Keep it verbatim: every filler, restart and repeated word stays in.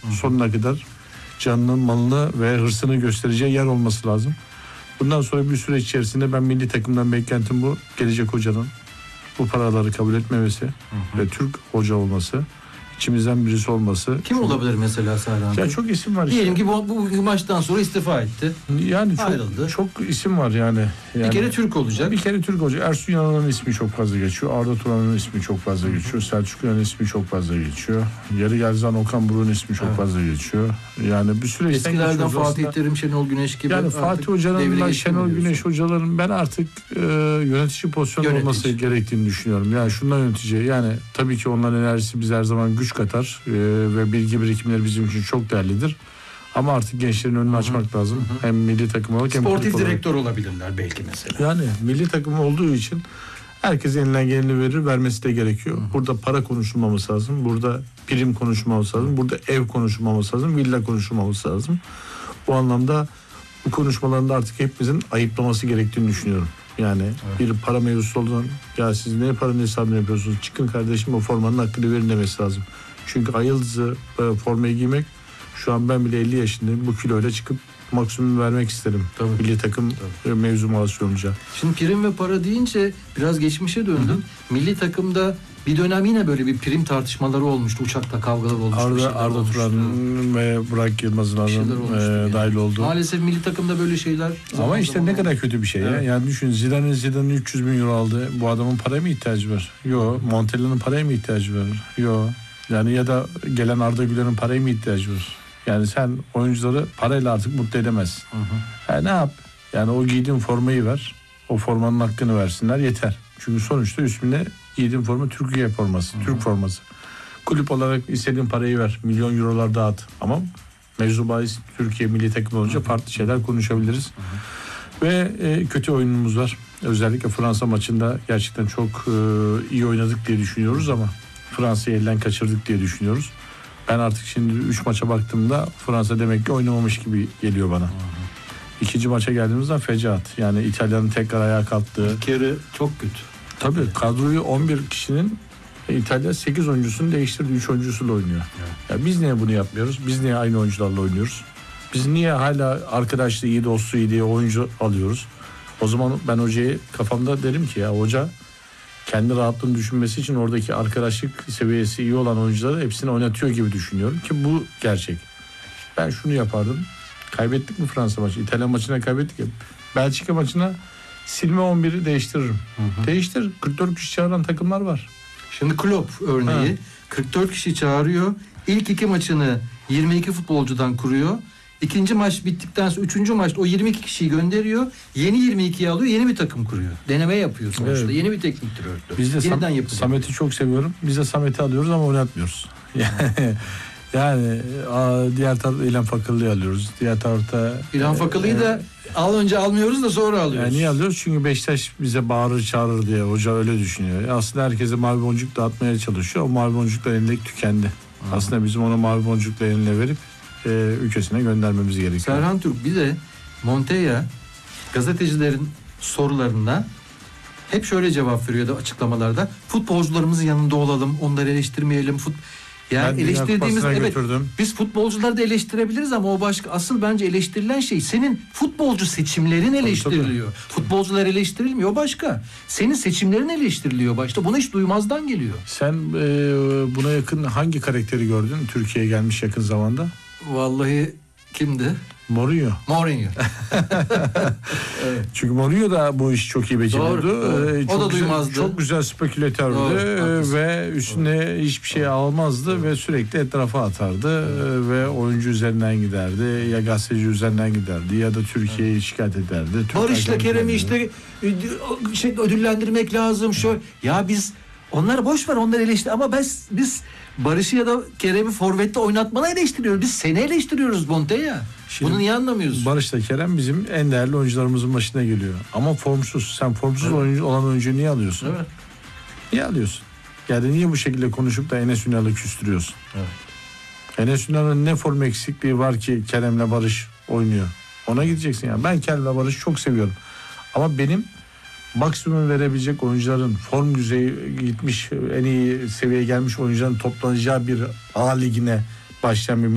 Sonuna kadar canının, malını ve hırsını göstereceği yer olması lazım. Bundan sonra bir süreç içerisinde ben milli takımdan beklentim bu. Gelecek hocanın bu paraları kabul etmemesi hı hı. ve Türk hoca olması, içimizden birisi olması. Kim olabilir mesela Serhan? Ya çok isim var. Diyelim işte. ki bu, bu maçtan sonra istifa etti. Yani çok, ayrıldı. Çok isim var yani. yani. Bir kere Türk olacak. Bir kere Türk olacak. Ersun Yanal'ın ismi çok fazla geçiyor. Arda Turan'ın ismi çok fazla geçiyor. Selçuk İnan'ın ismi çok fazla geçiyor. Yarı Gerzan Okan Buruk'un ismi çok evet. fazla geçiyor. Yani bir süreçten eskilerden Fatih aslında. Terim, Şenol Güneş gibi. Yani Fatih Hoca'nın, Şenol Güneş hocaların ben artık e, yönetici pozisyonunda yönetici. olması gerektiğini düşünüyorum. Yani şundan yönetici. Yani tabii ki onların enerjisi bize her zaman güç katar. E, ve bilgi birikimleri bizim için çok değerlidir. Ama artık gençlerin önünü Hı-hı. açmak lazım. Hı-hı. Hem milli takım olarak hem sportif olarak. Direktör olabilirler belki mesela. Yani milli takım olduğu için herkes elinden geleni verir, vermesi de gerekiyor. Hı-hı. Burada para konuşulmaması lazım. Burada prim konuşulmaması lazım. Burada ev konuşulmaması lazım. Villa konuşulmaması lazım. Bu anlamda bu konuşmalarında artık hepimizin ayıplaması gerektiğini düşünüyorum. Yani evet. bir para mevzusu olduğundan ya siz ne paranın hesabını yapıyorsunuz? Çıkın kardeşim o formanın hakkını verin demesi lazım. Çünkü ay yıldızı e, formayı giymek şu an ben bile elli yaşındayım. Bu kiloyla çıkıp maksimum vermek isterim. Tabii. Milli takım Tabii. mevzu muhasebe olunca. Şimdi prim ve para deyince biraz geçmişe döndüm. Hı-hı. Milli takımda bir dönem yine böyle bir prim tartışmaları olmuştu. Uçakta kavgalar olmuştu. Arda, Arda Turan ve Burak Yılmaz'ın e, dahil oldu. Maalesef milli takımda böyle şeyler. Ama işte ne kadar kötü bir şey evet. ya. Yani düşün Zidane'ın Zidane'ın üç yüz bin euro aldı. Bu adamın paraya mı ihtiyacı var? Yok. Montella'nın paraya mı ihtiyacı var? Yok. Yani ya da gelen Arda Güler'in paraya mı ihtiyacı var? Yani sen oyuncuları parayla artık mutlu edemezsin. Hı hı. Yani ne yap? Yani o giydiğin formayı ver. O formanın hakkını versinler yeter. Çünkü sonuçta üstünde giydiğin forma Türkiye forması, hı hı. Türk forması. Kulüp olarak istediğin parayı ver. Milyon eurolar dağıt. Ama mevzu bahis Türkiye milli takım olunca hı hı. farklı şeyler konuşabiliriz. Hı hı. Ve e, kötü oyunumuz var. Özellikle Fransa maçında gerçekten çok e, iyi oynadık diye düşünüyoruz ama Fransa'yı elden kaçırdık diye düşünüyoruz. Ben artık şimdi üç maça baktığımda Fransa demek ki oynamamış gibi geliyor bana. Hı hı. İkinci maça geldiğimizde fecaat. Yani İtalya'nın tekrar ayağa kalktığı. İlk yarı çok kötü. Tabii evet. kadroyu on bir kişinin İtalya sekiz oyuncusunu değiştirdi. üç oyuncusuyla oynuyor. Evet. Ya biz niye bunu yapmıyoruz? Biz niye aynı oyuncularla oynuyoruz? Biz niye hala arkadaşlığı iyi, dostu iyi diye oyuncu alıyoruz? O zaman ben hocayı kafamda derim ki ya hoca kendi rahatlığını düşünmesi için oradaki arkadaşlık seviyesi iyi olan oyuncuları hepsini oynatıyor gibi düşünüyorum ki bu gerçek. Ben şunu yapardım. Kaybettik mi Fransa maçı? İtalya maçına kaybettik ya. Belçika maçına silme on biri değiştiririm. Hı hı. Değiştir. kırk dört kişi çağıran takımlar var. Şimdi Klopp örneği ha. kırk dört kişi çağırıyor. İlk iki maçını yirmi iki futbolcudan kuruyor. İkinci maç bittikten sonra üçüncü maçta o yirmi iki kişiyi gönderiyor. Yeni yirmi ikiyi alıyor. Yeni bir takım kuruyor. Deneme yapıyor sonuçta. Evet. Yeni bir teknik direktör. Biz de Sam- Samet'i çok seviyorum. Biz de Samet'i alıyoruz ama oynatmıyoruz. Yani yani diğer tarafta İlhan Fakırlı'yı alıyoruz. Diğer tarafta İlhan Fakırlı'yı e, da al önce almıyoruz da sonra alıyoruz. Yani niye alıyoruz? Çünkü Beşiktaş bize bağırır çağırır diye hoca öyle düşünüyor. Aslında herkese mavi boncuk dağıtmaya çalışıyor. O mavi boncuklar elindeki tükendi. Hı. Aslında bizim onu mavi boncukla eline verip e, ülkesine göndermemiz gerekiyor. Serhan Türk bir de Montella gazetecilerin sorularına hep şöyle cevap veriyordu açıklamalarda. Futbolcularımızın yanında olalım, onları eleştirmeyelim. Fut Yani ben eleştirdiğimiz evet götürdüm. Biz futbolcuları da eleştirebiliriz ama o başka. Asıl bence eleştirilen şey senin futbolcu seçimlerin eleştiriliyor. Tabii, tabii. Futbolcular eleştirilmiyor, o başka. Senin seçimlerin eleştiriliyor başta. Bunu hiç duymazdan geliyor. Sen e, buna yakın hangi karakteri gördün Türkiye'ye gelmiş yakın zamanda? Vallahi kimdi? Mourinho. Mourinho. Evet. Çünkü Mourinho da bu işi çok iyi beceriyordu. Doğru, doğru. Ee, çok o da güzel, duymazdı. Çok güzel spekülatördü doğru, ve üstüne doğru. hiçbir şey almazdı doğru. ve sürekli etrafa atardı evet. ve oyuncu üzerinden giderdi. Ya gazeteci üzerinden giderdi ya da Türkiye'yi evet. şikayet ederdi. Barış'la Kerem'i işte şey, ödüllendirmek lazım. Şöyle. Ya biz onları boş ver, onları eleştir ama biz biz Barış'ı ya da Kerem'i forvette oynatmanı eleştiriyoruz. Biz seni eleştiriyoruz Montella. Şimdi bunu niye anlamıyorsun? Barış'la Kerem bizim en değerli oyuncularımızın başına geliyor. Ama formsuz. Sen formsuz evet. oyuncu olan oyuncuyu niye alıyorsun? Evet. Niye alıyorsun? Yani niye bu şekilde konuşup da Enes Ünal'ı küstürüyorsun? Evet. Enes Ünal'ın ne form eksikliği var ki Kerem'le Barış oynuyor? Ona gideceksin yani. Ben Kerem'le Barış'ı çok seviyorum. Ama benim maksimum verebilecek oyuncuların form düzeyi gitmiş, en iyi seviyeye gelmiş oyuncuların toplanacağı bir A ligine başlayan bir